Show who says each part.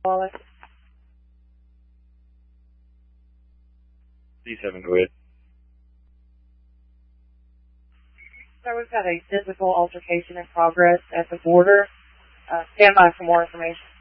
Speaker 1: Wallace.
Speaker 2: C7, go ahead.
Speaker 1: So we've got a physical altercation in progress at the border. Stand by for more information.